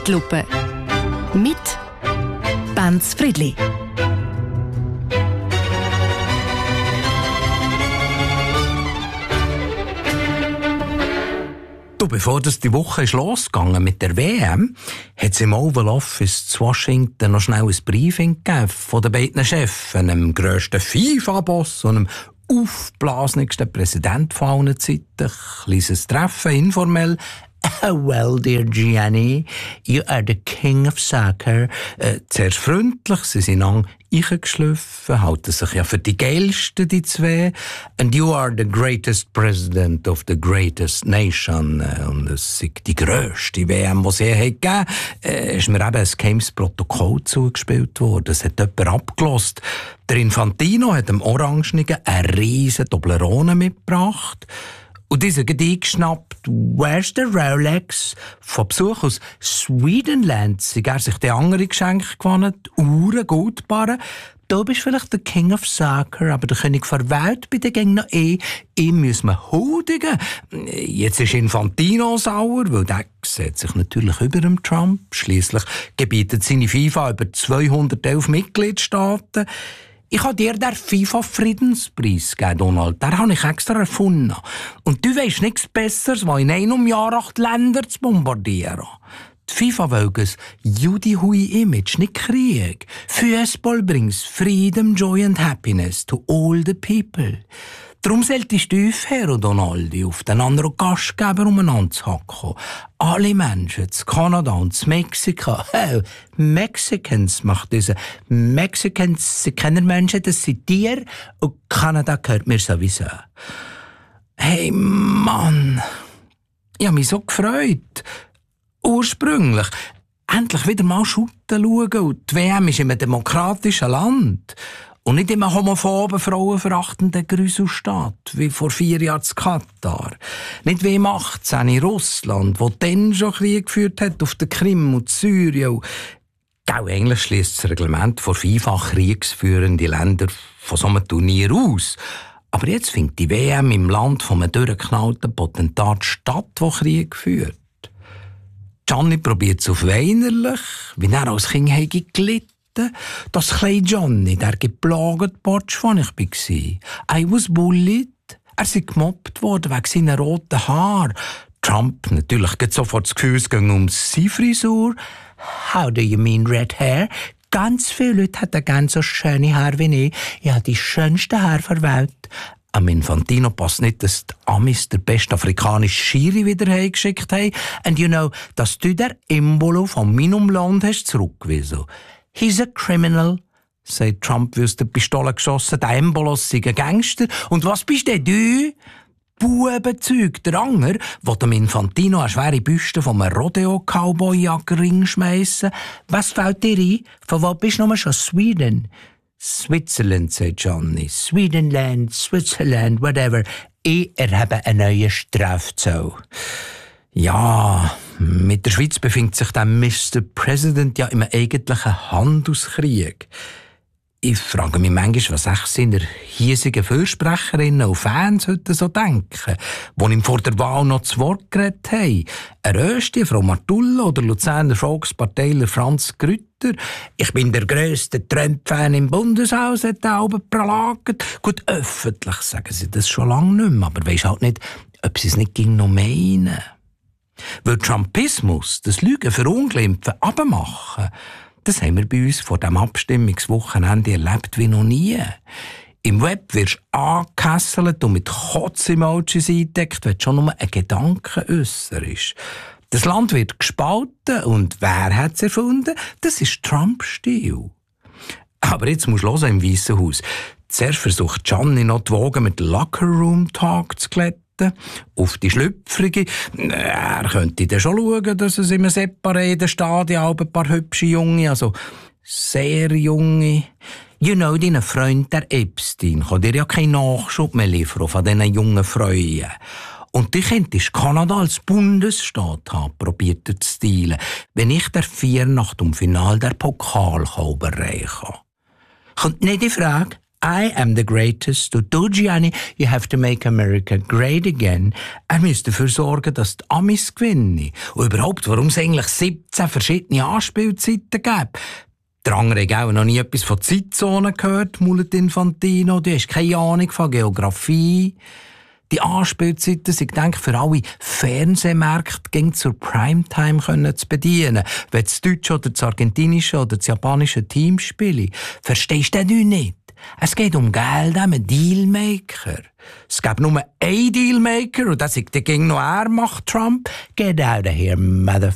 Zeitlupe. Mit Benz Friedli. Bevor das die Woche ist losgegangen mit der WM, hat es im Oval Office zu Washington noch schnell ein Briefing gegeben von den beiden Chefs, dem grössten FIFA-Boss und dem aufblasenigsten Präsident von allen Zeiten. Kleines Treffen, informell. Well, dear Gianni, you are the king of soccer. Zuerst freundlich, sie sind eingeschliffen, halten sich ja für die geilsten, die zwei. And you are the greatest president of the greatest nation. Und es ist die grösste WM, die es je gegeben hat. Ist mir eben ein geheimes Protokoll zugespielt worden. Es hat jemand abgelost. Der Infantino hat dem Orangenigen eine riesen Toblerone mitgebracht. Und dieser hat eingeschnappt, «Where's the Rolex?» Von Besuch aus Swedenland sind er sich die andere Geschenke gewonnen, Uhren, Goldbarren. Du bist vielleicht der King of Soccer, aber der König der Welt bei den Gegnern ihm müssen wir huldigen. Jetzt ist Infantino sauer, weil der sieht sich natürlich über dem Trump. Schliesslich gebietet seine FIFA über 211 Mitgliedstaaten. Ich habe dir den FIFA-Friedenspreis gegeben, Donald. Den habe ich extra erfunden. Und du weisst nichts Besseres, als in einem Jahr 8 Länder zu bombardieren. Die FIFA will ein Judy-Hui-Image, nicht Krieg. Fußball bringt Freedom, Joy and Happiness to all the people. Darum solltest du aufhören, Donaldi, auf den anderen Gastgeber umeinander zu hacken. Alle Menschen, zu Kanada und zu Mexiko, Mexicans macht diese. Mexicans sind keine Menschen, das sind Tiere und Kanada gehört mir sowieso. Hey Mann, ich habe mich so gefreut. Ursprünglich. Endlich wieder mal shooten schauen und die WM ist in einem demokratischen Land. Und nicht immer homophoben, frauenverachtenden Grüselstaat, wie vor 4 Jahren in Katar. Nicht wie im 18. in Russland, wo dann schon Krieg geführt hat auf der Krim und Syrien. Eigentlich schliesst das Reglement von FIFA kriegsführende Länder von so einem Turnier aus. Aber jetzt findet die WM im Land von einem durchgeknallten Potentat statt, das Krieg führt. Gianni probiert es auf weinerlich, wie er als Kind gelitten. Das kleine Johnny, der geplagt Botsch, wo ich war. I was bullied. Er ist gemobbt worden wegen seiner roten Haare. Trump natürlich geht sofort das Gefühl, es ging um seine Frisur. How do you mean red hair? Ganz viele Leute hätten gerne so schöne Haare wie ich. Ich habe die schönsten Haare der Welt. Am Infantino passt nicht, dass die Amis der beste afrikanische Schiri wieder heimgeschickt haben. And you know, dass du der Embolo von meinem Land hast zurückgewiesen. He's a criminal, sagt Trump, wie aus der Pistole geschossen. Der Embolos sei ein Gangster. Und was bist denn du? Bubenzeug, der Anger, der dem Infantino eine schwere Büste vom Rodeo-Cowboy-Jagdring schmeissen. Was fällt dir ein? Von wo bist du nochmal schon? Sweden? Switzerland, sagt Johnny. Swedenland, Switzerland, whatever. Ich erhebe einen neuen Strafzoll. Ja, mit der Schweiz befindet sich der Mr. President ja im eigentlichen Handelskrieg. Ich frage mich manchmal, was echt seine hiesigen Fürsprecherinnen und Fans heute so denken, die ihm vor der Wahl noch zu Wort geredet haben. Eine Rösti, Frau Martulla oder Luzerner Volksparteiler Franz Grütter. Ich bin der grösste Trump-Fan im Bundeshaus, hat der Alben pralagert. Gut, öffentlich sagen sie das schon lange nicht mehr, aber weisst halt nicht, ob sie es nicht noch meinen. Weil Trumpismus, das Lügen verunglimpfen, abmachen, das haben wir bei uns vor dem Abstimmungswochenende erlebt wie noch nie. Im Web wirst du angekesselt und mit Kotz-Emojis eingedeckt, wenn du schon nur ein Gedanke äusserst. Das Land wird gespalten und wer hat es erfunden? Das ist Trump-Stil. Aber jetzt musst du hören im Weissen Haus. Zuerst versucht Gianni noch die Wogen mit Locker-Room-Talk zu glätten. Auf die Schlüpfrige. Er könnte dann schon schauen, dass es im separaten Stadion ein paar hübsche Junge, also sehr junge. You know, dein Freund, der Epstein, kann dir ja keinen Nachschub mehr liefern von diesen jungen Freuen. Und du könntest Kanada als Bundesstaat haben, probiert er zu stilen, wenn ich der 4 nach dem Finale der Pokal überreichen kann. Kommt nicht in Frage. I am the greatest. Und du, Gianni, you have to make America great again. Er müsste dafür sorgen, dass die Amis gewinnen. Und überhaupt, warum es eigentlich 17 verschiedene Anspielzeiten gibt. Der andere hat auch noch nie etwas von Zeitzonen gehört, Mulet Infantino. Du hast keine Ahnung von Geografie. Die Anspielzeiten sind, denke ich, für alle Fernsehmärkte zur Primetime zu bedienen. Wenn das deutsche oder das argentinische oder das japanische Team spielen, verstehst du das nicht? Es geht um Geld, um Dealmaker. Es gibt nur einen Dealmaker und das ist der Gegner noch er macht Trump. Get out of here, motherfucker.